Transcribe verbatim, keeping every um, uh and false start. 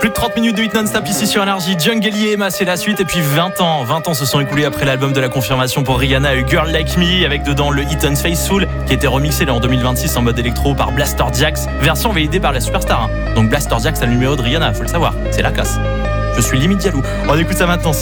Plus de trente minutes de hit non-stop ici sur Énergie. Jungle et Emma, c'est la suite. Et puis vingt ans, vingt ans se sont écoulés après l'album de la confirmation pour Rihanna et Girl Like Me, avec dedans le hit Unfaithful qui a été remixé là en deux mille vingt-six en mode électro par Blaster Jaxx, version validée par la superstar. Hein. Donc Blaster Jaxx a le numéro de Rihanna, faut le savoir, c'est la classe. Je suis limite jaloux. On écoute ça maintenant sur